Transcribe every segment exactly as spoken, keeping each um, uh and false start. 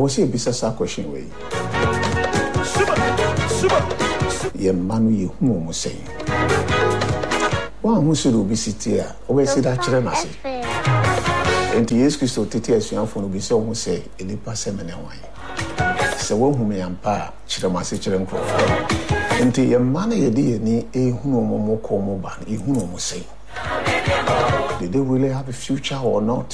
was a business question way. Ye manu ye whom was saying. One who should obesity, always say that children. And to yes, Christo Titias young for be so who say, a lipa seminary wine. So one whom I am pa, Chiramasi children crow. And to your money, ye dear, ni a whom more como ban, a whom was saying. Did they really have a future or not?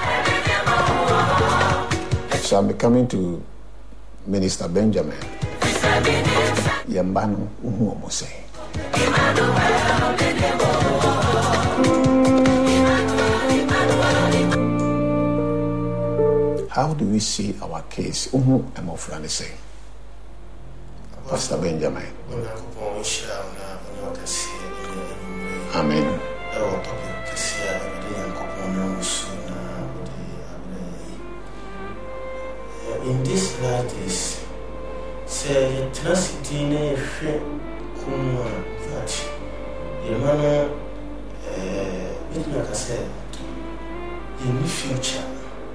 So I'm coming to Minister Benjamin. Yambano Uhuomo say. How do we see our case? Uhu Emofrani say. Pastor Benjamin. Amen. In this light is say tenacity ne hwe kuma that your man eh bitna ka say in the future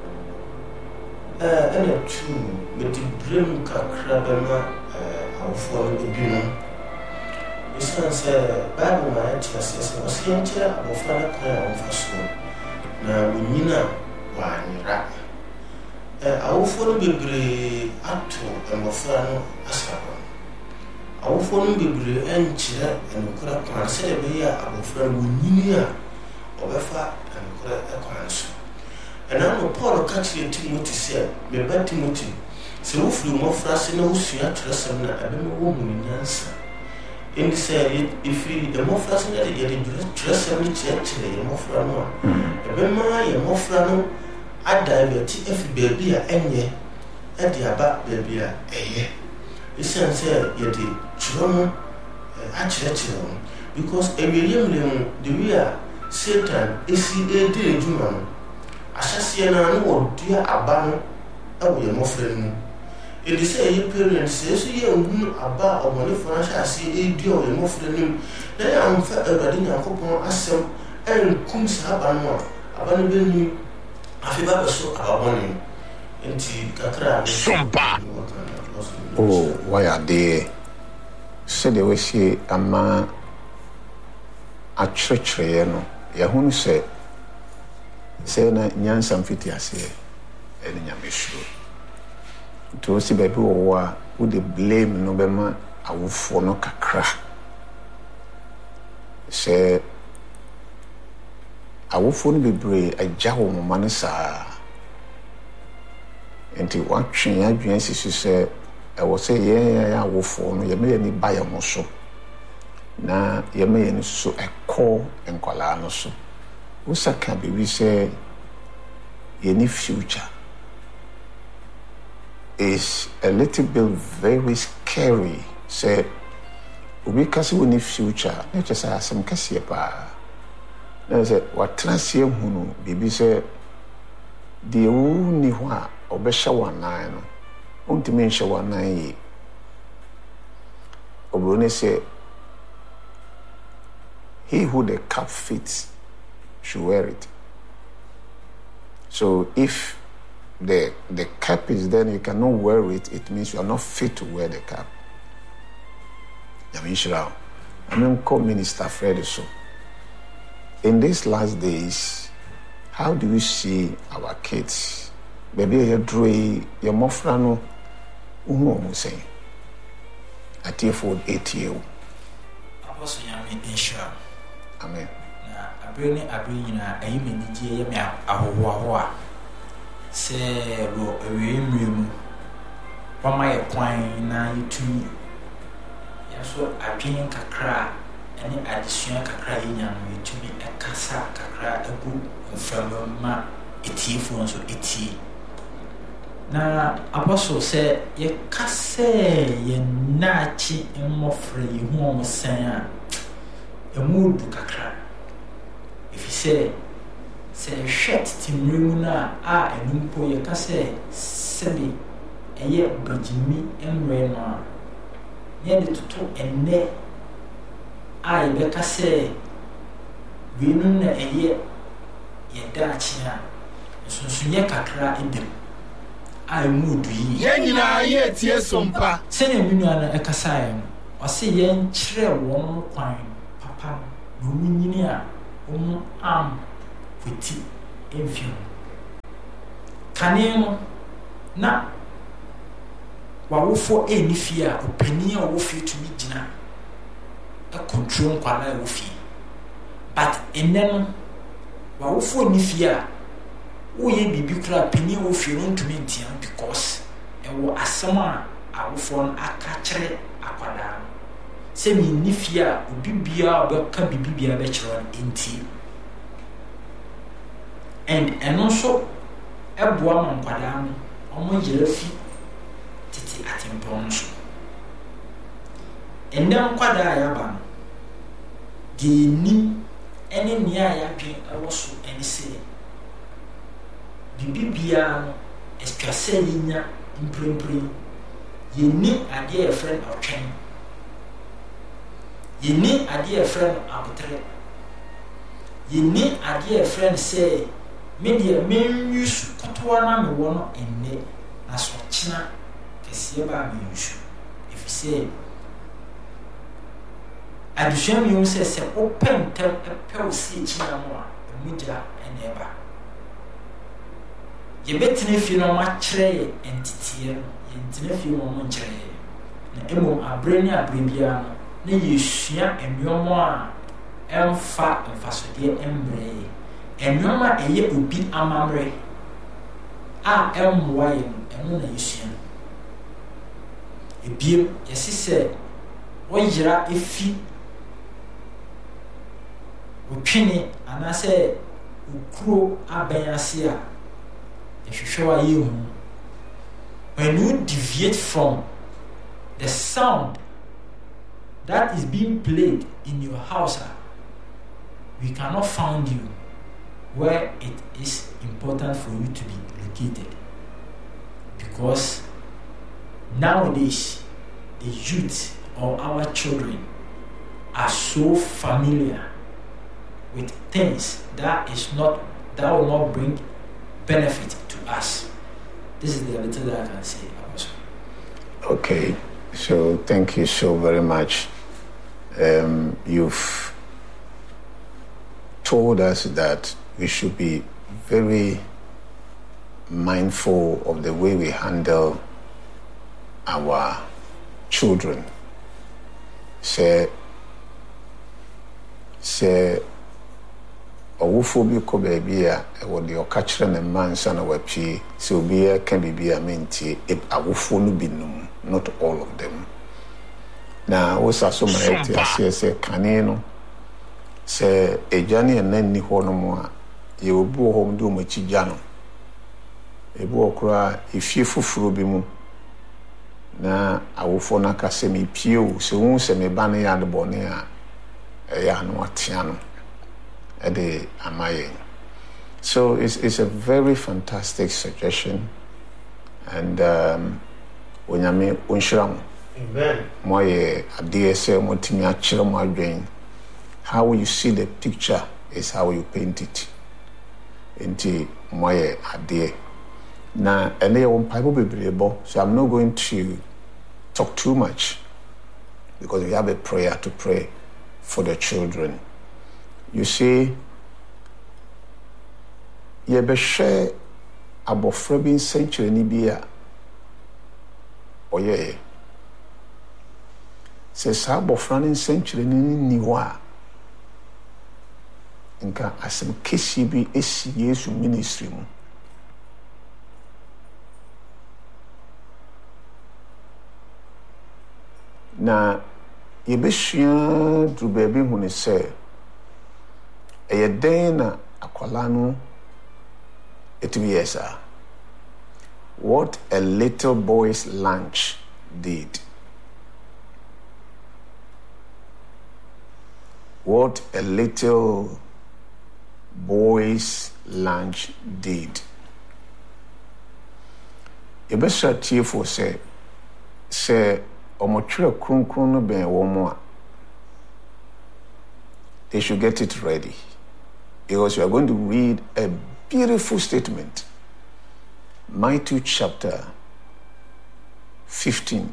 eh ana tu with the dream kakra bema eh awfo no bi no isan say bible ma ya say say o say ntia abofra na kwa on faso na nyina wa nyira awufo no bebre ato emofra no asaba awufo no bebre enkyere enokora kwan se be ya abofra no nyini a obefa enokora ekwan so ena no Paul catch Timothy say me ba Timothy se wo furu mofra se na usua tresem na ebe me wo mu nyansa eni say if the mofra se na ye de tresem ni kyekye ye mofra no ebe ma ye mofra no adaveti efi baby a enye e de aba baby a eye isen say ye de chrono a chire chire because ewiyem le the way a Satan esi e de ejuma no ahyase na no wo dua aba no e wo ye mofre no e de say ye parents say so ye ohun aba omone fona hyase e dua ye mofre no na ya amfa Awurade Nyankopɔn asem enkum sa aba no aba no be ni afiba beso ababoni enti kakra sompa oh why are they said they wish ama a church no ya hunu se se na nyansa mfiti ase e ni nyamesho to si baby wo wa wo de blame no be ma awufo no kakra se awofo no bebre agya wo mama no saa enti watwe adwen sisi se e wo se ye ya awofo no ye me ni ba ye mo so na ye me ni so ekọ enkwala no so wo saka bebi se ye ni future is a little bit very scary say obi kasi wo ni future na chesa asem kase pa na say what transie hunu bibi say de wu ni ho a obehye wanan no ontime nhye wanan yi obrone say he who the cap fits should wear it. So if the the cap is there and you cannot wear it, it means you are not fit to wear the cap. I mean, sure. I mean, call Minister Fred so. In these last days, how do we see our kids? Baby, you drew your mofrano, umu say. At your food eight year. Apostle Yami Insha. Amen. Na abrini abrini na ayimi nijie yemi ahoho ahoa. Se ro ewe mremu. Wama ye kwan na yitumi. Yaso adwin kakra ene adesua kakra yenya no yitumi ekasa kakra egu mframa etifo nso eti. Na apostle say ye kase ye nachi mmofre ye hu omsen a emudu kakra if you say say shet timrimu na a enumpo ye kase sebi eye bajimi enwe no ye de toto enne a ye be kase winu na eye ye dachi a sunsunye kakra edem I mood yi. Yenina ye tie sompa. Sene mi nua na ekasa ya no. Ose yen kire won kwan papa no munyini a omu am kwiti emfio. Kane no na wawofo eni fie a opani a wofie tumi gina a control kwala e wofie. But enne no wawofo ni fie a woye bibi kura pani a wofie no ntumi ntia because e wo asem a awofo no aka kire akwada se mi ni fie a obi bia obeka bibi bia be kire enti and eno so eboa man kwada no omo yere fi titi atempon so endem kwada ya ba de ni ene nia ya dwen ewo so ene se bibi bia no especially nya imprempre ye ni ade a friend of train ye ni ade a friend abutre ye ni ade a friend say media men use kutoa na me wono enne na so china kese ba me use if you say adusua mi use se open tem pe si china mo a media enne ba ye betine fi no ma kire entity no ye ntine fi no mo kire na emo abreni abrebia no na yesua emiomo a emfa emfasode embre enoma eye obi amamre a emwaye eno na yesua ebiem yesise oyira efi otwene anase ukuro abayase a ehwehwa yehu when you deviate from the sound that is being played in your house, we cannot find you where it is important for you to be located, because nowadays the youth or our children are so familiar with things that is not that will not bring benefit to us. This is the little that I can say. Okay, so thank you so very much. Um, you've told us that we should be very mindful of the way we handle our children. Say, say, owufo bi ko baby a e wo de okachire ne mansa na wapi se obi e ka bibi a mentie awufo no binum, not all of them. Na wo sa so ma eti ase se kane no se ejane en ni ho no mo a ye obi wo ho do machi gya no ebi okura efie fufuro bi mu na awufo na ka se me pie o se hu se me ba ne ya de bone a e ya no atia no. So it's, it's a very fantastic suggestion, and um, Amen. How you see the picture is how you paint it. Into moye adie. Now, so I'm not going to talk too much because we have a prayer to pray for the children. You see, ye be share abofra bi century ni bia oye se sa abofra ni century ni ni wa nka asem kesi bi esi Yesu ministry mu na ye be shia dru baby hu ni se Eyedena akwalano etubiyesa. What a little boy's lunch did. What a little boy's lunch did. Ebesha tiefo se se omotwere kronkron no ben wo mo a they should get it ready. Because you are going to read a beautiful statement Matthew chapter fifteen.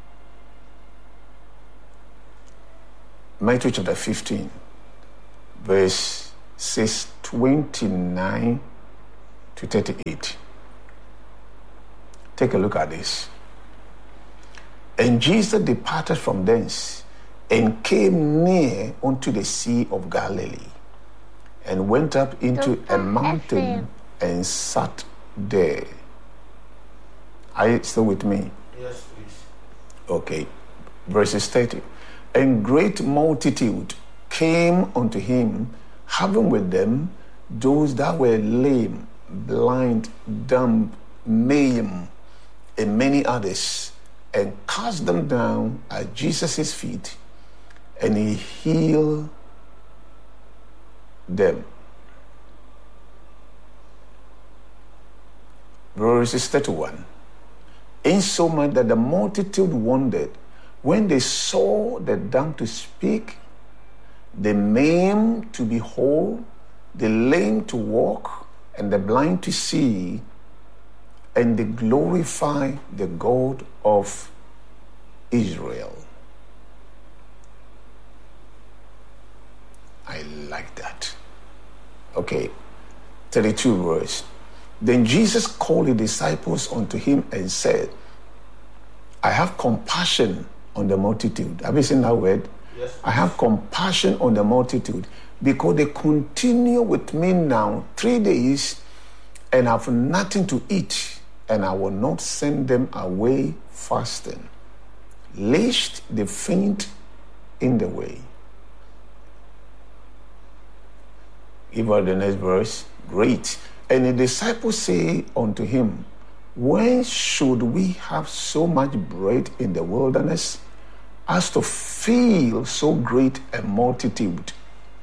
Matthew chapter fifteen, verse six twenty-nine to thirty-eight. Take a look at this. And Jesus departed from thence and came near unto the Sea of Galilee, and went up into a mountain and sat there. Are you still with me? Yes, please. Okay. Verses thirty. And great multitude came unto him, having with them those that were lame, blind, dumb, maimed, and many others, and cast them down at Jesus' feet, and he healed them. Verse thirty-one. Insomuch that the multitude wondered when they saw the dumb to speak, the maimed to be whole, the lame to walk, and the blind to see, and they glorify the God of Israel. I like that. Okay, thirty-two verse. Then Jesus called the disciples unto him and said, I have compassion on the multitude. Have you seen that word? Yes. I have compassion on the multitude because they continue with me now three days and have nothing to eat, and I will not send them away fasting, lest they faint in the way. Give us the next verse. Great. And the disciples say unto him, when should we have so much bread in the wilderness as to fill so great a multitude?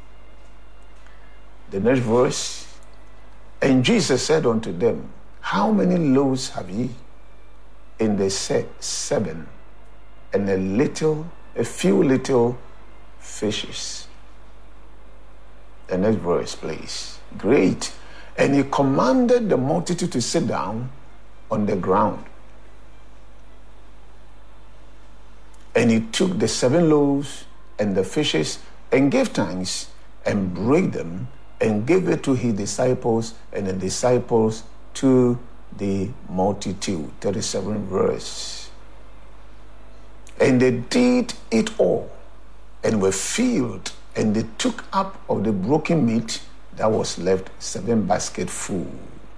The next verse. And Jesus said unto them, how many loaves have ye? And they said, seven, and a little, a few little fishes. The next verse, please. Great. And he commanded the multitude to sit down on the ground. And he took the seven loaves and the fishes and gave thanks and brake them and gave it to his disciples, and the disciples to the multitude. thirty-seven verse. And they did it all and were filled, and they took up of the broken meat that was left seven baskets full.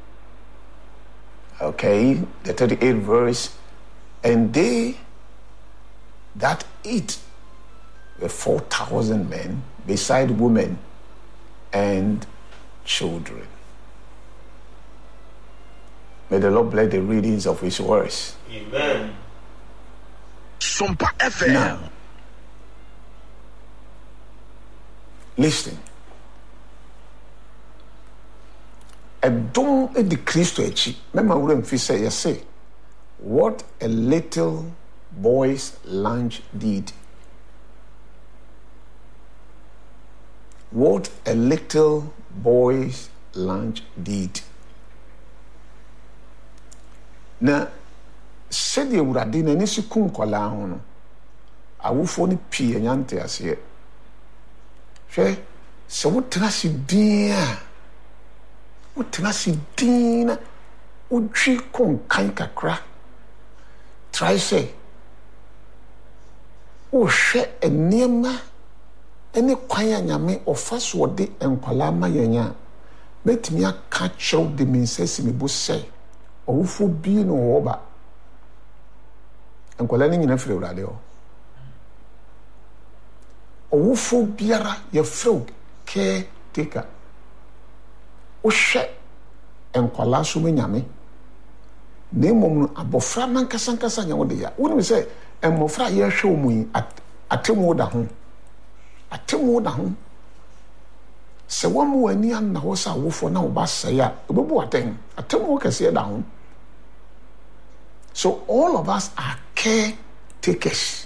Okay, the thirty-eighth verse. And they that eat were four thousand men, beside women and children. May the Lord bless the readings of his words. Amen. Sompa F M. Now, listen. Ɛdom edi Kristo akyi. Mema wura mfi sɛ yɛse, what a little boy's lunch did. What a little boy's lunch did. Na sɛdeɛ Awurade n'ani si ku nkɔlaa ho no, awofoɔ no pii anya nte aseɛ. Hwɛ, sɛ wotena se din a, wotena se din na wodwi konkan kakra, try sɛ wohwɛ nneɛma ɛne kwan a Nyame ɔfa so ɔde nkwalaa ma yɛn a, bɛtumi aka kyerɛw de me nsa si me bo sɛ ɔwofoɔ bi no wɔ ba. Nkwalaa no nyina firi Awurade hɔ. Ɔwofoɔ biara yɛfrɛ wo caretaker. Wohwɛ nkwalaa so me Nyame, na mmom no abɔfra nankasa nkasa nyɛ wo de ya. Wonim sɛ mmɔfra a yɛhwɛ wo mu yi atemu da ho. Atemu da ho. Sɛ wɔn mu ani anna hɔ sɛ awofoɔ na wɔba sɛe a, ɛbɛbu atɛn. Atemu kɛseɛ da ho. So all of us are caretakers.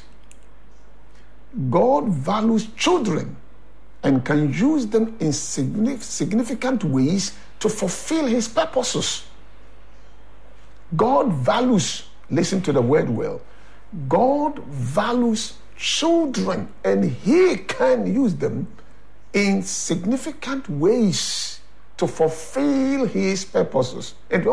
God values children and can use them in significant ways to fulfill his purposes. God values, listen to the word well, God values children, and he can use them in significant ways to fulfill his purposes. And